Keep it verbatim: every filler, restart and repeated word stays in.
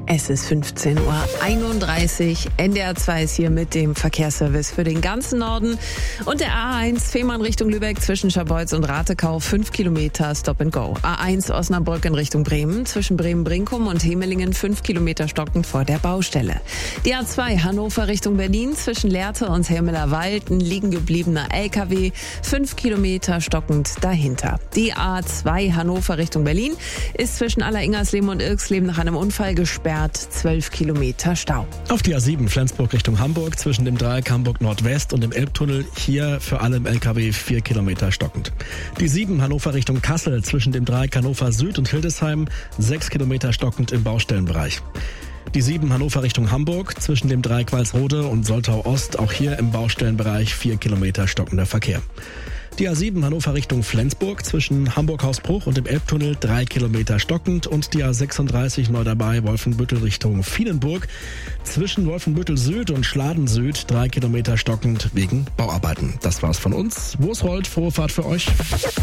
Es ist fünfzehn Uhr einunddreißig. N D R zwei ist hier mit dem Verkehrsservice für den ganzen Norden. Und der A eins Fehmarn Richtung Lübeck zwischen Scharbeutz und Ratekau, fünf Kilometer Stop and Go. A eins Osnabrück in Richtung Bremen zwischen Bremen-Brinkum und Hemelingen, fünf Kilometer stockend vor der Baustelle. Die A zwei Hannover Richtung Berlin zwischen Lehrte und Helmeler Wald, ein liegen gebliebener L K W, fünf Kilometer stockend dahinter. Die A zwei Hannover Richtung Berlin ist zwischen Aller-Ingersleben und Ilksleben nach einem Unfall gesperrt. zwölf Kilometer Stau. Auf die A sieben Flensburg Richtung Hamburg zwischen dem Dreieck Hamburg Nordwest und dem Elbtunnel, hier für alle im L K W vier Kilometer stockend. Die sieben Hannover Richtung Kassel zwischen dem Dreieck Hannover Süd und Hildesheim, sechs Kilometer stockend im Baustellenbereich. Die sieben Hannover Richtung Hamburg zwischen dem Dreieck Walsrode und Soltau Ost, auch hier im Baustellenbereich vier Kilometer stockender Verkehr. Die A sieben Hannover Richtung Flensburg zwischen Hamburg-Hausbruch und dem Elbtunnel drei Kilometer stockend und die A sechsunddreißig neu dabei Wolfenbüttel Richtung Vilenburg zwischen Wolfenbüttel Süd und Schladen Süd drei Kilometer stockend wegen Bauarbeiten. Das war's von uns. Wo es rollt, frohe Fahrt für euch.